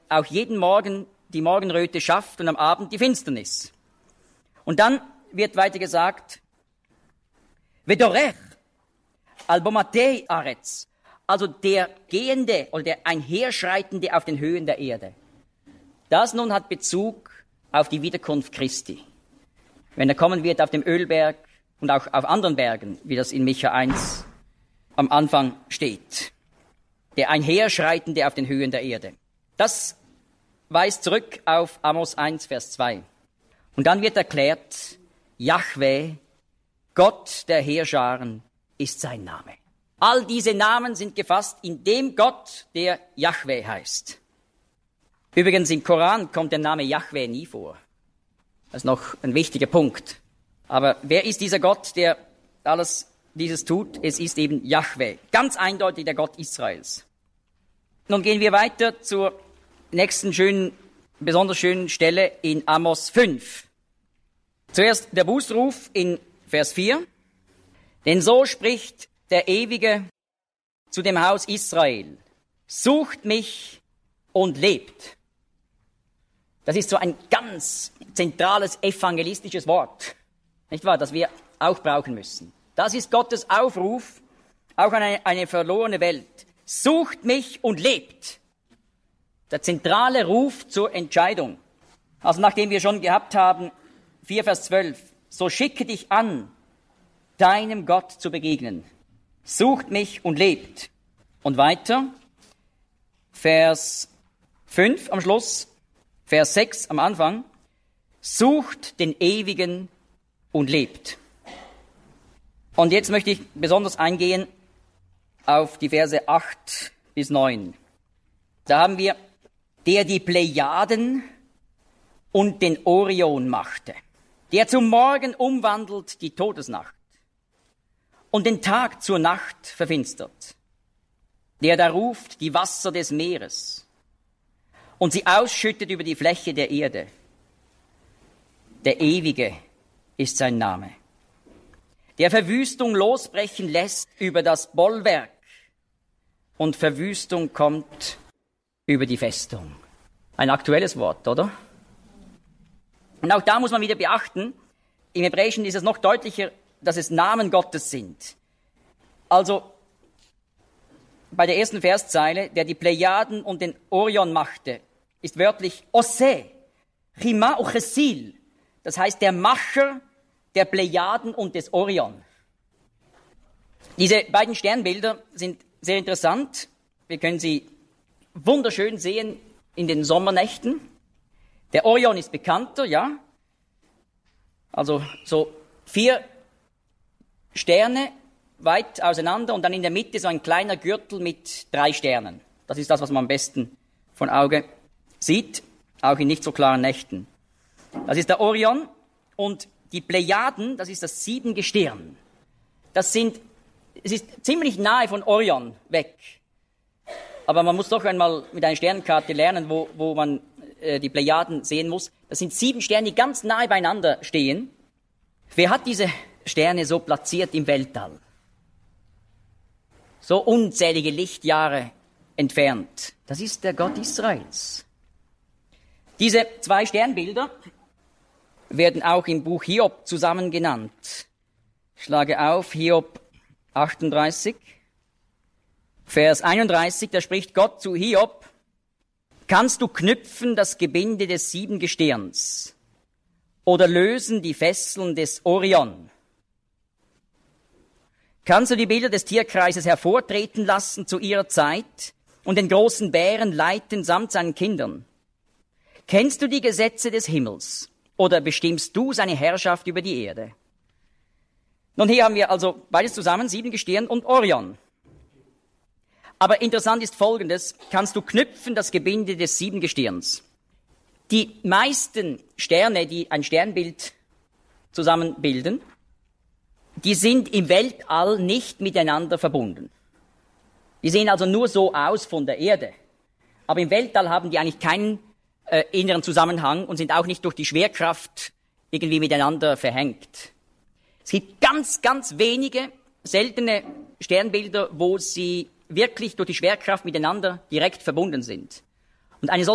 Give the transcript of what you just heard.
auch jeden Morgen die Morgenröte schafft und am Abend die Finsternis. Und dann wird weiter gesagt, Vedorech, Albomatei Aretz, also der Gehende oder der Einherschreitende auf den Höhen der Erde. Das nun hat Bezug auf die Wiederkunft Christi. Wenn er kommen wird auf dem Ölberg und auch auf anderen Bergen, wie das in Micha 1 am Anfang steht. Der Einherschreitende auf den Höhen der Erde. Das weist zurück auf Amos 1, Vers 2. Und dann wird erklärt, Jahwe, Gott der Heerscharen, ist sein Name. All diese Namen sind gefasst in dem Gott, der Jahwe heißt. Übrigens im Koran kommt der Name Jahwe nie vor. Das ist noch ein wichtiger Punkt. Aber wer ist dieser Gott, der alles dieses tut? Es ist eben Jahwe. Ganz eindeutig der Gott Israels. Nun gehen wir weiter zur nächsten besonders schönen Stelle in Amos 5. Zuerst der Bußruf in Vers 4. Denn so spricht der Ewige zu dem Haus Israel. Sucht mich und lebt. Das ist so ein ganz zentrales evangelistisches Wort, nicht wahr, das wir auch brauchen müssen. Das ist Gottes Aufruf, auch an eine verlorene Welt. Sucht mich und lebt. Der zentrale Ruf zur Entscheidung. Also nachdem wir schon gehabt haben, 4 Vers 12, so schicke dich an, deinem Gott zu begegnen. Sucht mich und lebt. Und weiter, Vers 5 am Schluss, Vers 6 am Anfang, sucht den Ewigen und lebt. Und jetzt möchte ich besonders eingehen auf die Verse 8 bis 9. Da haben wir, der die Plejaden und den Orion machte, der zum Morgen umwandelt die Todesnacht und den Tag zur Nacht verfinstert, der da ruft die Wasser des Meeres und sie ausschüttet über die Fläche der Erde. Der Ewige ist sein Name, der Verwüstung losbrechen lässt über das Bollwerk und Verwüstung kommt über die Festung. Ein aktuelles Wort, oder? Und auch da muss man wieder beachten, im Hebräischen ist es noch deutlicher, dass es Namen Gottes sind. Also bei der ersten Verszeile, der die Plejaden und den Orion machte, ist wörtlich Ose, Chima Uchesil. Das heißt der Macher der Plejaden und des Orion. Diese beiden Sternbilder sind sehr interessant. Wir können sie wunderschön sehen in den Sommernächten. Der Orion ist bekannter, ja. Also so 4 Sterne weit auseinander und dann in der Mitte so ein kleiner Gürtel mit 3 Sternen. Das ist das, was man am besten von Auge sieht, auch in nicht so klaren Nächten. Das ist der Orion und die Plejaden, das ist das 7. Gestirn. Es ist ziemlich nahe von Orion weg. Aber man muss doch einmal mit einer Sternenkarte lernen, wo man die Plejaden sehen muss. Das sind 7 Sterne, die ganz nahe beieinander stehen. Wer hat diese Sterne so platziert im Weltall? So unzählige Lichtjahre entfernt. Das ist der Gott Israels. Diese 2 Sternbilder werden auch im Buch Hiob zusammen genannt. Ich schlage auf Hiob 38, Vers 31, da spricht Gott zu Hiob, kannst du knüpfen das Gebinde des 7 Gestirns oder lösen die Fesseln des Orion? Kannst du die Bilder des Tierkreises hervortreten lassen zu ihrer Zeit und den großen Bären leiten samt seinen Kindern? Kennst du die Gesetze des Himmels oder bestimmst du seine Herrschaft über die Erde? Nun, hier haben wir also beides zusammen, 7 Gestirn und Orion. Aber interessant ist Folgendes, kannst du knüpfen das Gebinde des 7 Gestirns. Die meisten Sterne, die ein Sternbild zusammenbilden, die sind im Weltall nicht miteinander verbunden. Die sehen also nur so aus von der Erde. Aber im Weltall haben die eigentlich keinen inneren Zusammenhang und sind auch nicht durch die Schwerkraft irgendwie miteinander verhängt. Es gibt ganz, ganz wenige seltene Sternbilder, wo sie wirklich durch die Schwerkraft miteinander direkt verbunden sind. Und eine